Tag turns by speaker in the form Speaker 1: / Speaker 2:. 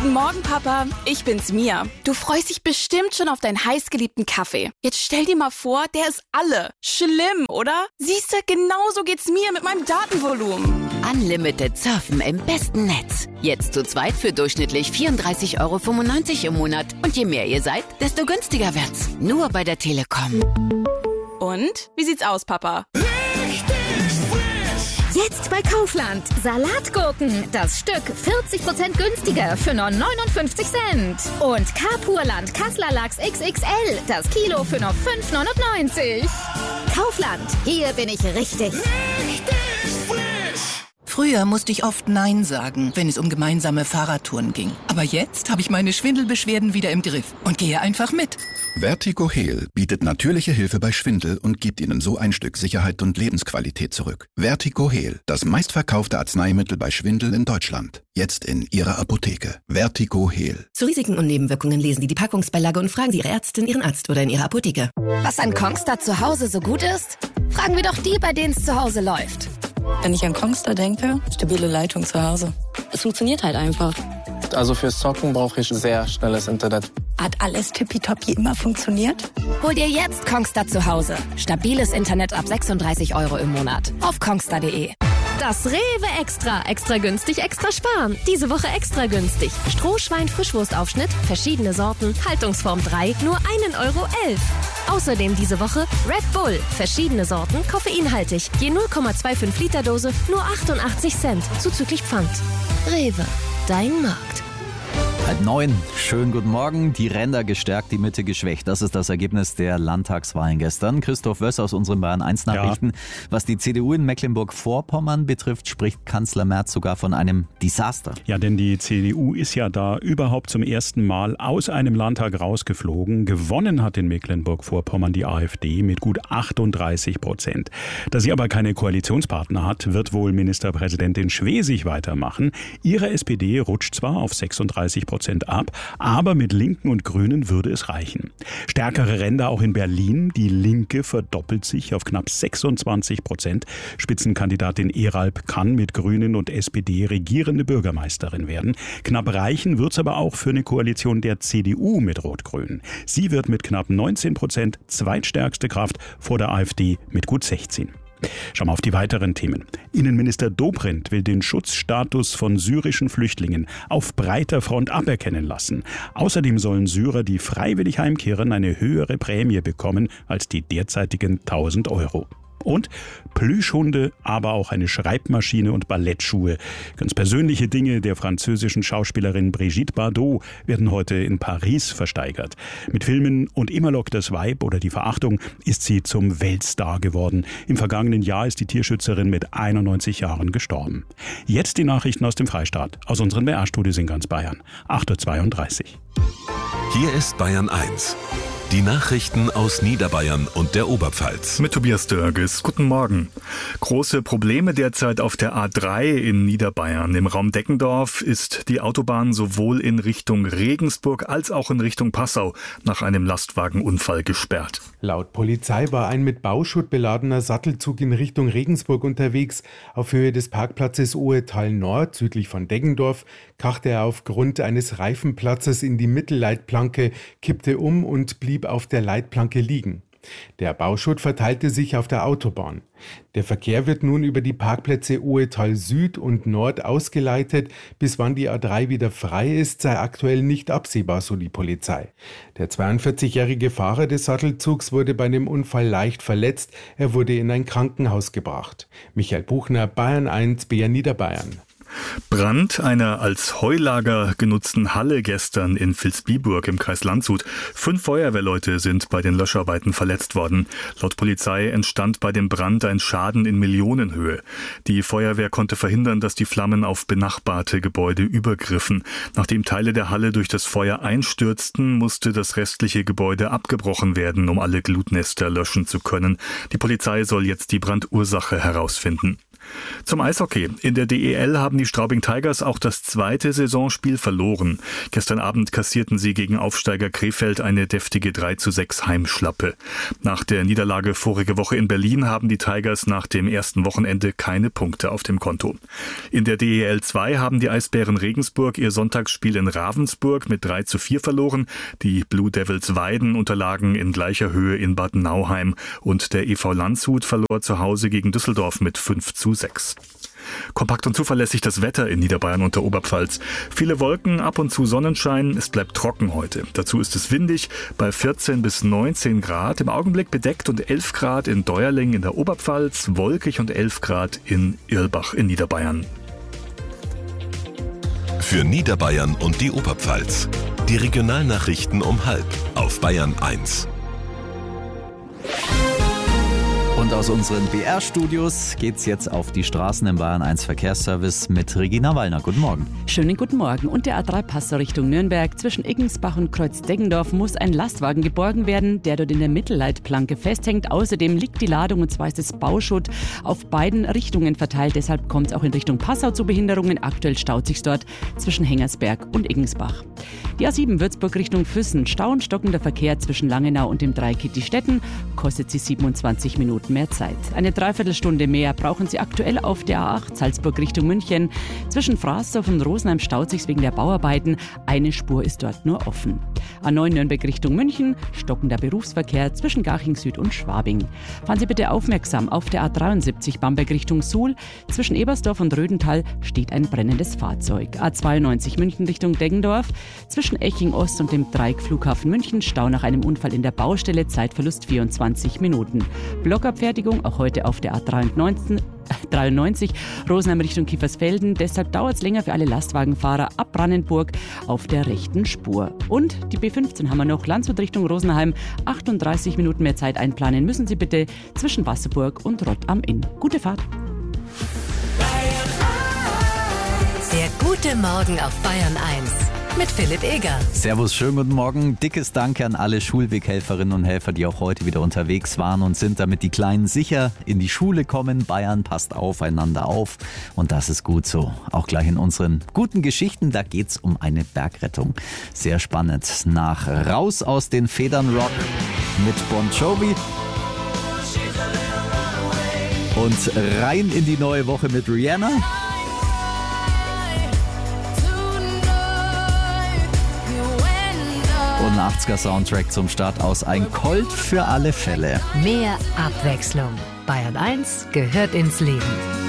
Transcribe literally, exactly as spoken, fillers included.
Speaker 1: Guten Morgen, Papa. Ich bin's, Mia. Du freust dich bestimmt schon auf deinen heißgeliebten Kaffee. Jetzt stell dir mal vor, der ist alle. Schlimm, oder? Siehste, genauso geht's mir mit meinem Datenvolumen.
Speaker 2: Unlimited surfen im besten Netz. Jetzt zu zweit für durchschnittlich vierunddreißig Euro fünfundneunzig im Monat. Und je mehr ihr seid, desto günstiger wird's. Nur bei der Telekom.
Speaker 1: Und? Wie sieht's aus, Papa?
Speaker 3: Jetzt bei Kaufland. Salatgurken. Das Stück vierzig Prozent günstiger für nur neunundfünfzig Cent. Und Carpurland Kassler Lachs X X L. Das Kilo für nur fünf neunundneunzig. Kaufland. Hier bin ich richtig.
Speaker 4: Früher musste ich oft Nein sagen, wenn es um gemeinsame Fahrradtouren ging. Aber jetzt habe ich meine Schwindelbeschwerden wieder im Griff und gehe einfach mit.
Speaker 5: Vertigo Heal bietet natürliche Hilfe bei Schwindel und gibt Ihnen so ein Stück Sicherheit und Lebensqualität zurück. Vertigo Heal, das meistverkaufte Arzneimittel bei Schwindel in Deutschland. Jetzt in Ihrer Apotheke. Vertigo Heal.
Speaker 6: Zu Risiken und Nebenwirkungen lesen Sie die Packungsbeilage und fragen Sie Ihre Ärztin, Ihren Arzt oder in Ihrer Apotheke.
Speaker 3: Was an Kongstar zu Hause so gut ist? Fragen wir doch die, bei denen es zu Hause läuft.
Speaker 7: Wenn ich an Kongstar denke, stabile Leitung zu Hause. Es funktioniert halt einfach.
Speaker 8: Also fürs Zocken brauche ich sehr schnelles Internet.
Speaker 7: Hat alles tippitoppi immer funktioniert?
Speaker 3: Hol dir jetzt Kongstar zu Hause. Stabiles Internet ab sechsunddreißig Euro im Monat. Auf kongstar punkt de.
Speaker 9: Das Rewe Extra. Extra günstig, extra sparen. Diese Woche extra günstig. Strohschwein Frischwurstaufschnitt, verschiedene Sorten, Haltungsform drei, nur ein Euro elf. Außerdem diese Woche Red Bull, verschiedene Sorten, koffeinhaltig. Je null Komma fünfundzwanzig Liter Dose, nur achtundachtzig Cent, zuzüglich Pfand. Rewe, dein Markt.
Speaker 10: Halb neun. Schönen guten Morgen. Die Ränder gestärkt, die Mitte geschwächt. Das ist das Ergebnis der Landtagswahlen gestern. Christoph Wöss aus unseren Bayern eins Nachrichten. Ja. Was die C D U in Mecklenburg-Vorpommern betrifft, spricht Kanzler Merz sogar von einem Desaster.
Speaker 11: Ja, denn die C D U ist ja da überhaupt zum ersten Mal aus einem Landtag rausgeflogen. Gewonnen hat in Mecklenburg-Vorpommern die AfD mit gut achtunddreißig Prozent. Da sie aber keine Koalitionspartner hat, wird wohl Ministerpräsidentin Schwesig weitermachen. Ihre S P D rutscht zwar auf sechsunddreißig Prozent ab, aber mit Linken und Grünen würde es reichen. Stärkere Ränder auch in Berlin. Die Linke verdoppelt sich auf knapp sechsundzwanzig Prozent. Spitzenkandidatin Eralp kann mit Grünen und S P D regierende Bürgermeisterin werden. Knapp reichen wird es aber auch für eine Koalition der C D U mit Rot-Grün. Sie wird mit knapp neunzehn Prozent zweitstärkste Kraft vor der AfD mit gut sechzehn. Schauen wir auf die weiteren Themen. Innenminister Dobrindt will den Schutzstatus von syrischen Flüchtlingen auf breiter Front aberkennen lassen. Außerdem sollen Syrer, die freiwillig heimkehren, eine höhere Prämie bekommen als die derzeitigen tausend Euro. Und Plüschhunde, aber auch eine Schreibmaschine und Ballettschuhe. Ganz persönliche Dinge der französischen Schauspielerin Brigitte Bardot werden heute in Paris versteigert. Mit Filmen und Immerlock das Weib oder Die Verachtung ist sie zum Weltstar geworden. Im vergangenen Jahr ist die Tierschützerin mit einundneunzig Jahren gestorben. Jetzt die Nachrichten aus dem Freistaat, aus unseren B R-Studios in ganz Bayern. acht Uhr zweiunddreißig.
Speaker 12: Hier ist Bayern eins. Die Nachrichten aus Niederbayern und der Oberpfalz.
Speaker 13: Mit Tobias Dörges. Guten Morgen. Große Probleme derzeit auf der A drei in Niederbayern. Im Raum Deckendorf ist die Autobahn sowohl in Richtung Regensburg als auch in Richtung Passau nach einem Lastwagenunfall gesperrt.
Speaker 14: Laut Polizei war ein mit Bauschutt beladener Sattelzug in Richtung Regensburg unterwegs. Auf Höhe des Parkplatzes Ohetal Nord, südlich von Deggendorf, krachte er aufgrund eines Reifenplatzes in die Mittelleitplanke, kippte um und blieb auf der Leitplanke liegen. Der Bauschutt verteilte sich auf der Autobahn. Der Verkehr wird nun über die Parkplätze Ohetal Süd und Nord ausgeleitet. Bis wann die A drei wieder frei ist, sei aktuell nicht absehbar, so die Polizei. Der zweiundvierzigjährige Fahrer des Sattelzugs wurde bei dem Unfall leicht verletzt. Er wurde in ein Krankenhaus gebracht. Michael Buchner, Bayern eins, B R Niederbayern.
Speaker 13: Brand einer als Heulager genutzten Halle gestern in Vilsbiburg im Kreis Landshut. Fünf Feuerwehrleute sind bei den Löscharbeiten verletzt worden. Laut Polizei entstand bei dem Brand ein Schaden in Millionenhöhe. Die Feuerwehr konnte verhindern, dass die Flammen auf benachbarte Gebäude übergriffen. Nachdem Teile der Halle durch das Feuer einstürzten, musste das restliche Gebäude abgebrochen werden, um alle Glutnester löschen zu können. Die Polizei soll jetzt die Brandursache herausfinden. Zum Eishockey. In der D E L haben die Straubing Tigers auch das zweite Saisonspiel verloren. Gestern Abend kassierten sie gegen Aufsteiger Krefeld eine deftige drei zu sechs Heimschlappe. Nach der Niederlage vorige Woche in Berlin haben die Tigers nach dem ersten Wochenende keine Punkte auf dem Konto. In der D E L zwei haben die Eisbären Regensburg ihr Sonntagsspiel in Ravensburg mit drei zu vier verloren. Die Blue Devils Weiden unterlagen in gleicher Höhe in Bad Nauheim und der E V Landshut verlor zu Hause gegen Düsseldorf mit fünf zu sechs. Kompakt und zuverlässig das Wetter in Niederbayern und der Oberpfalz. Viele Wolken, ab und zu Sonnenschein, es bleibt trocken heute. Dazu ist es windig bei vierzehn bis neunzehn Grad, im Augenblick bedeckt und elf Grad in Deuerling in der Oberpfalz, wolkig und elf Grad in Irlbach in Niederbayern.
Speaker 12: Für Niederbayern und die Oberpfalz. Die Regionalnachrichten um halb auf Bayern eins.
Speaker 10: Und aus unseren B R-Studios geht's jetzt auf die Straßen im Bayern eins Verkehrsservice mit Regina Wallner. Guten Morgen.
Speaker 15: Schönen guten Morgen. Und der A drei Passau Richtung Nürnberg. Zwischen Iggensbach und Kreuz-Deggendorf muss ein Lastwagen geborgen werden, der dort in der Mittelleitplanke festhängt. Außerdem liegt die Ladung, und zwar ist es Bauschutt, auf beiden Richtungen verteilt. Deshalb kommt es auch in Richtung Passau zu Behinderungen. Aktuell staut sich dort zwischen Hengersberg und Iggensbach. Die A sieben Würzburg Richtung Füssen. Stau und stockender Verkehr zwischen Langenau und dem Dreieck Kittistetten. Kostet sie siebenundzwanzig Minuten mehr Zeit. Eine Dreiviertelstunde mehr brauchen Sie aktuell auf der A acht Salzburg Richtung München. Zwischen Fraßdorf und Rosenheim staut sich wegen der Bauarbeiten. Eine Spur ist dort nur offen. A neun Nürnberg Richtung München, stockender Berufsverkehr zwischen Garching Süd und Schwabing. Fahren Sie bitte aufmerksam auf der A dreiundsiebzig Bamberg Richtung Suhl. Zwischen Ebersdorf und Rödental steht ein brennendes Fahrzeug. A zweiundneunzig München Richtung Deggendorf. Zwischen Eching Ost und dem Dreieck Flughafen München Stau nach einem Unfall in der Baustelle, Zeitverlust vierundzwanzig Minuten. Blockabfertigung auch heute auf der A dreiundneunzig Rosenheim Richtung Kiefersfelden. Deshalb dauert es länger für alle Lastwagenfahrer ab Brandenburg auf der rechten Spur. Und die B fünfzehn haben wir noch, Landshut Richtung Rosenheim. achtunddreißig Minuten mehr Zeit einplanen müssen Sie bitte zwischen Wasserburg und Rott am Inn. Gute Fahrt.
Speaker 16: Der gute Morgen auf Bayern eins. Mit Philipp Eger.
Speaker 10: Servus, schönen guten Morgen. Dickes Danke an alle Schulweghelferinnen und Helfer, die auch heute wieder unterwegs waren und sind, damit die Kleinen sicher in die Schule kommen. Bayern passt aufeinander auf und das ist gut so. Auch gleich in unseren guten Geschichten, da geht's um eine Bergrettung. Sehr spannend. Nach Raus aus den Federn Rock mit Bon Jovi und rein in die neue Woche mit Rihanna. Und ein achtziger-Soundtrack zum Start aus Ein Colt für alle Fälle.
Speaker 16: Mehr Abwechslung. Bayern eins gehört ins Leben.